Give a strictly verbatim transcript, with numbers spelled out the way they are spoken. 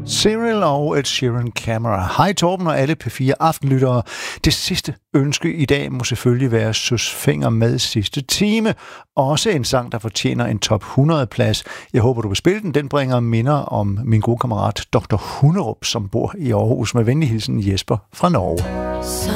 Cyril og Ed Sheeran Camera. Hej Torben og alle P fire aftenlyttere. Det sidste ønske i dag må selvfølgelig være Søs Fenger med sidste time. Også en sang, der fortjener en top hundrede plads. Jeg håber, du vil spille den. Den bringer minder om min gode kammerat doktor Hunderup, som bor i Aarhus. Med venlig hilsen Jesper fra Norge.